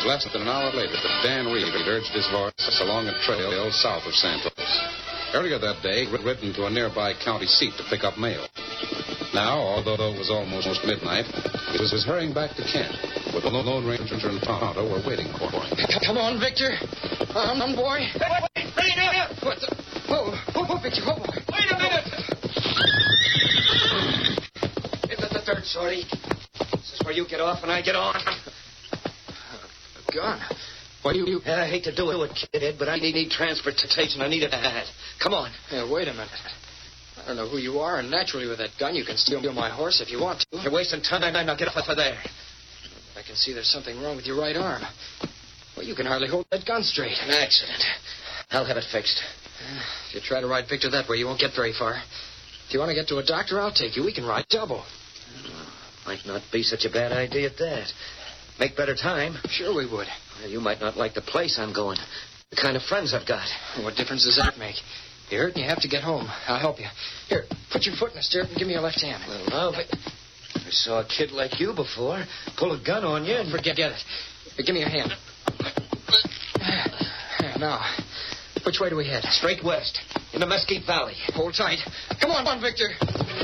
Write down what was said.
less than an hour later that Dan Reed had urged his horse along a trail south of Santos. Earlier that day, he'd ridden to a nearby county seat to pick up mail. Now, although it was almost midnight, he was hurrying back to camp, with the Lone Ranger and Tonto were waiting for him. Come on, Victor. On, boy. Wait, bring it up. What the? Oh, Victor, oh, boy. Wait a minute. Into the dirt, Shorty. This is where you get off and I get on. A gun? What do you... I hate to do it, kid, but I need transportation. I need it bad. Come on. Wait a minute. I don't know who you are, and naturally with that gun you can steal my horse if you want to. You're wasting time. Now get off of there. I can see there's something wrong with your right arm. Well, you can hardly hold that gun straight. An accident. I'll have it fixed. If you try to ride Victor that way, you won't get very far. If you want to get to a doctor, I'll take you. We can ride double. Might not be such a bad idea at that. Make better time. Sure we would. Well, you might not like the place I'm going. The kind of friends I've got. What difference does that make? You're hurt and you have to get home. I'll help you. Here, put your foot in the stirrup and give me your left hand. Well, now, I saw a kid like you before pull a gun on you and... Forget it. Give me your hand. Now, which way do we head? Straight west, in the Mesquite Valley. Hold tight. Come on, Victor.